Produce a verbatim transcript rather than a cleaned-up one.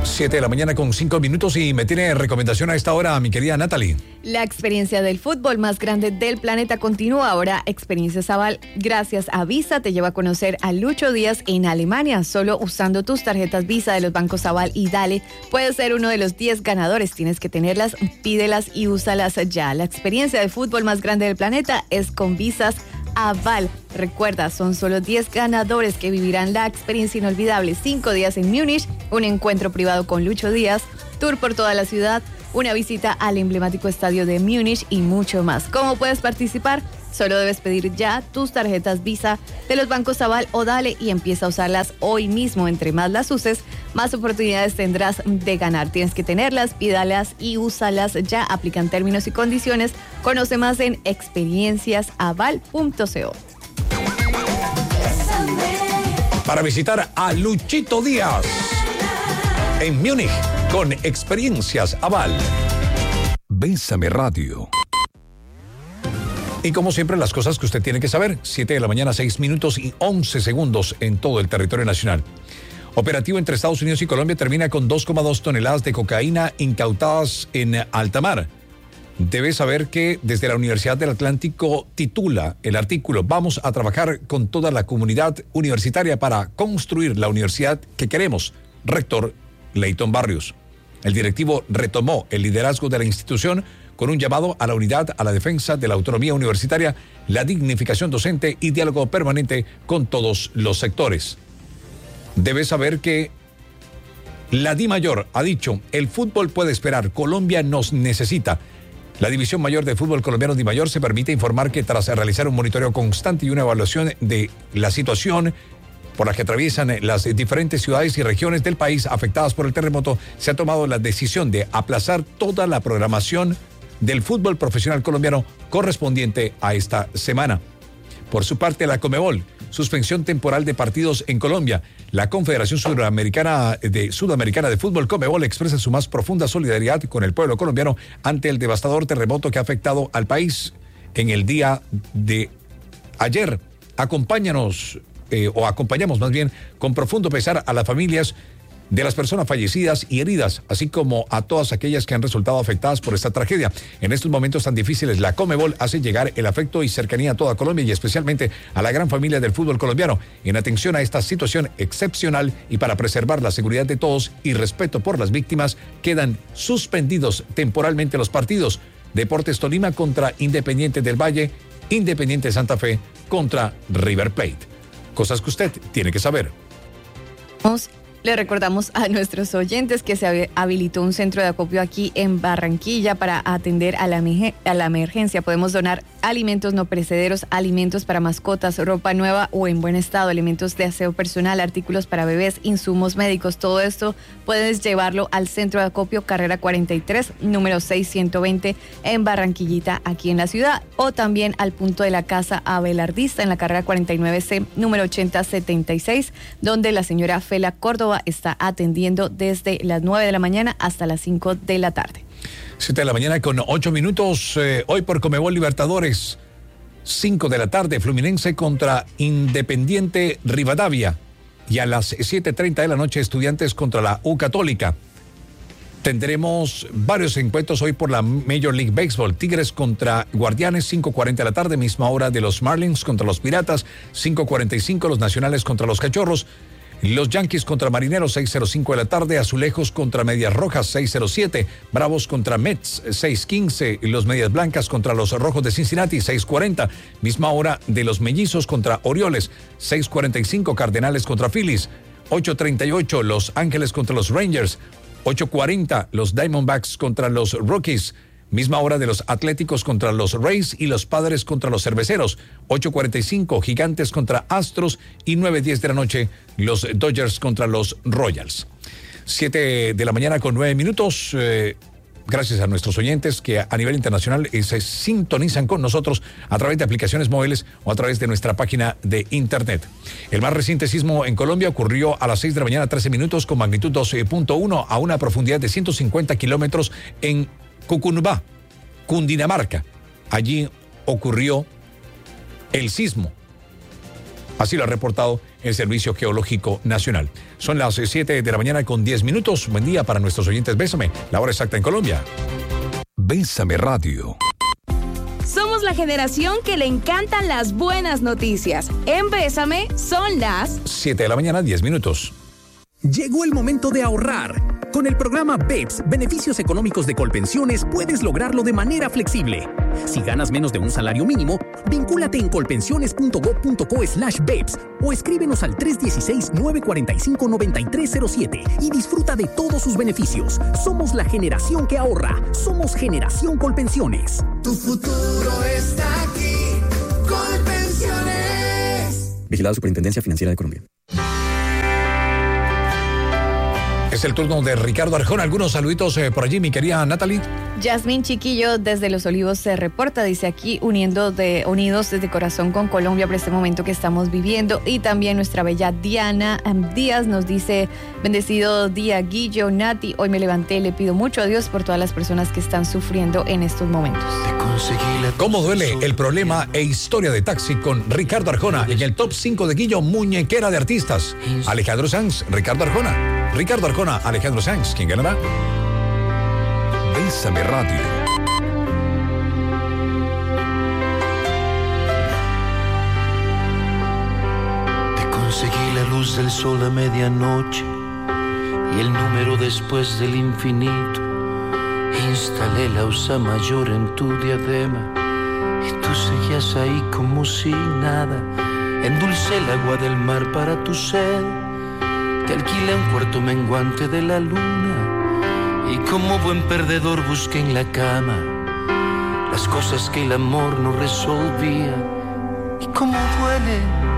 siete de la mañana con cinco minutos y me tiene recomendación a esta hora mi querida Natalie. La experiencia del fútbol más grande del planeta continúa ahora. Experiencias Aval, gracias a Visa, te lleva a conocer a Lucho Díaz en Alemania. Solo usando tus tarjetas Visa de los bancos Aval y Dale, puedes ser uno de los diez ganadores. Tienes que tenerlas, pídelas y úsalas ya. La experiencia de fútbol más grande del planeta es con Visas Aval. Recuerda, son solo diez ganadores que vivirán la experiencia inolvidable. Cinco días en Múnich, un encuentro privado con Lucho Díaz, tour por toda la ciudad, una visita al emblemático estadio de Múnich y mucho más. ¿Cómo puedes participar? Solo debes pedir ya tus tarjetas Visa de los bancos Aval o Dale y empieza a usarlas hoy mismo. Entre más las uses, más oportunidades tendrás de ganar. Tienes que tenerlas, pídalas y úsalas ya. Aplican términos y condiciones. Conoce más en experiencias aval punto co. Para visitar a Luchito Díaz en Múnich con Experiencias Aval. Bésame Radio. Y como siempre, las cosas que usted tiene que saber. siete de la mañana, seis minutos y once segundos en todo el territorio nacional. Operativo entre Estados Unidos y Colombia termina con dos coma dos toneladas de cocaína incautadas en alta mar. Debes saber que desde la Universidad del Atlántico titula el artículo: vamos a trabajar con toda la comunidad universitaria para construir la universidad que queremos. Rector Leighton Barrios. El directivo retomó el liderazgo de la institución con un llamado a la unidad, a la defensa de la autonomía universitaria, la dignificación docente y diálogo permanente con todos los sectores. Debes saber que la DIMAYOR ha dicho: el fútbol puede esperar, Colombia nos necesita. La División Mayor de Fútbol Colombiano DIMAYOR se permite informar que tras realizar un monitoreo constante y una evaluación de la situación por la que atraviesan las diferentes ciudades y regiones del país afectadas por el terremoto, se ha tomado la decisión de aplazar toda la programación del fútbol profesional colombiano correspondiente a esta semana. Por su parte, la Conmebol, suspensión temporal de partidos en Colombia. La Confederación Sudamericana de, Sudamericana de Fútbol, Conmebol, expresa su más profunda solidaridad con el pueblo colombiano ante el devastador terremoto que ha afectado al país en el día de ayer. Acompáñanos, eh, o acompañamos más bien, con profundo pesar a las familias de las personas fallecidas y heridas, así como a todas aquellas que han resultado afectadas por esta tragedia. En estos momentos tan difíciles, la Conmebol hace llegar el afecto y cercanía a toda Colombia y especialmente a la gran familia del fútbol colombiano, en atención a esta situación excepcional y para preservar la seguridad de todos y respeto por las víctimas, quedan suspendidos temporalmente los partidos. Deportes Tolima contra Independiente del Valle, Independiente Santa Fe contra River Plate. Cosas que usted tiene que saber. Le recordamos a nuestros oyentes que se habilitó un centro de acopio aquí en Barranquilla para atender a la, a la emergencia. Podemos donar alimentos no perecederos, alimentos para mascotas, ropa nueva o en buen estado, elementos de aseo personal, artículos para bebés, insumos médicos. Todo esto puedes llevarlo al centro de acopio Carrera cuarenta y tres, número seiscientos veinte en Barranquillita, aquí en la ciudad, o también al punto de la Casa Abelardista en la Carrera cuarenta y nueve C, número ochenta setenta y seis, donde la señora Fela Córdoba está atendiendo desde las nueve de la mañana hasta las cinco de la tarde. siete de la mañana con ocho minutos. Eh, hoy por Conmebol Libertadores, cinco de la tarde, Fluminense contra Independiente Rivadavia. Y a las siete treinta de la noche, Estudiantes contra la U Católica. Tendremos varios encuentros hoy por la Major League Baseball. Tigres contra Guardianes, cinco cuarenta de la tarde, misma hora de los Marlins contra los Piratas, cinco cuarenta y cinco, los Nacionales contra los Cachorros. Los Yankees contra Marineros, seis cero cinco de la tarde. Azulejos contra Medias Rojas, seis cero siete. Bravos contra Mets, seis quince. Los Medias Blancas contra los Rojos de Cincinnati, seis cuarenta. Misma hora de los Mellizos contra Orioles, seis cuarenta y cinco. Cardenales contra Phillies, ocho treinta y ocho. Los Ángeles contra los Rangers, ocho cuarenta. Los Diamondbacks contra los Rockies. Misma hora de los Atléticos contra los Rays y los Padres contra los Cerveceros. ocho cuarenta y cinco, Gigantes contra Astros y nueve diez de la noche, los Dodgers contra los Royals. siete de la mañana con nueve minutos. Eh, gracias a nuestros oyentes que a nivel internacional eh, se sintonizan con nosotros a través de aplicaciones móviles o a través de nuestra página de internet. El más reciente sismo en Colombia ocurrió a las seis de la mañana, trece minutos, con magnitud doce punto uno a una profundidad de ciento cincuenta kilómetros en Cucunubá, Cundinamarca. Allí ocurrió el sismo. Así lo ha reportado el Servicio Geológico Nacional. Son las siete de la mañana con diez minutos. Buen día para nuestros oyentes. Bésame, la hora exacta en Colombia. Bésame Radio. Somos la generación que le encantan las buenas noticias. En Bésame son las siete de la mañana, diez minutos. Llegó el momento de ahorrar. Con el programa B E P S, Beneficios Económicos de Colpensiones, puedes lograrlo de manera flexible. Si ganas menos de un salario mínimo, vincúlate en colpensiones punto gob punto co slash B E P S o escríbenos al tres uno seis, nueve cuatro cinco, nueve tres cero siete y disfruta de todos sus beneficios. Somos la generación que ahorra. Somos Generación Colpensiones. Tu futuro está aquí. Colpensiones. Vigilado Superintendencia Financiera de Colombia. Es el turno de Ricardo Arjona. Algunos saluditos eh, por allí, mi querida Natalie. Yasmín Chiquillo desde Los Olivos se reporta, dice aquí, uniendo de, unidos desde corazón con Colombia por este momento que estamos viviendo. Y también nuestra bella Diana um, Díaz nos dice, bendecido día Guillo, Nati, hoy me levanté, le pido mucho a Dios por todas las personas que están sufriendo en estos momentos. ¿Cómo duele el problema e historia de taxi con Ricardo Arjona? En el top cinco de Guillo, muñequera de artistas. Alejandro Sanz, Ricardo Arjona. Ricardo Arjona, Alejandro Sanz. ¿Quién ganará? Bésame Radio. Te conseguí la luz del sol a medianoche y el número después del infinito. Instalé la osa mayor en tu diadema y tú seguías ahí como si nada. Endulcé el agua del mar para tu sed. Te alquilé un cuarto menguante de la luna y como buen perdedor busqué en la cama las cosas que el amor no resolvía. Y cómo duele